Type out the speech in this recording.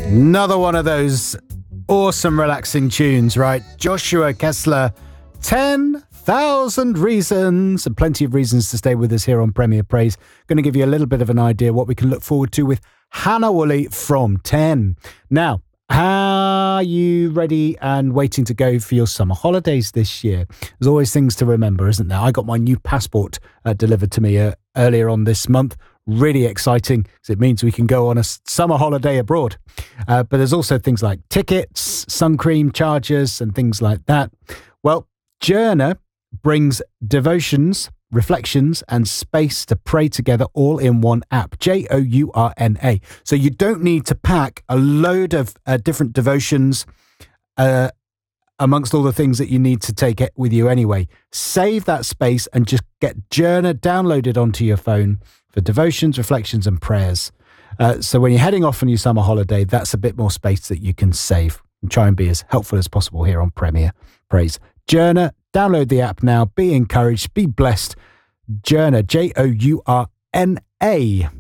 Another one of those awesome relaxing tunes, right? Joshua Kessler, 10,000 Reasons, and plenty of reasons to stay with us here on Premier Praise. Going to give you a little bit of an idea what we can look forward to with Hannah Woolley from 10. Now, are you ready and waiting to go for your summer holidays this year? There's always things to remember, isn't there? I got my new passport delivered to me earlier on this month. Really exciting because it means we can go on a summer holiday abroad. But there's also things like tickets, sun cream, chargers and things like that. Well, Journa brings devotions, reflections and space to pray together all in one app. Journa. So you don't need to pack a load of different devotions amongst all the things that you need to take it with you anyway. Save that space and just get Journa downloaded onto your phone for devotions, reflections and prayers. So when you're heading off on your summer holiday, that's a bit more space that you can save and try and be as helpful as possible here on Premier Praise. Journa, download the app now. Be encouraged, be blessed. Journa, Journa.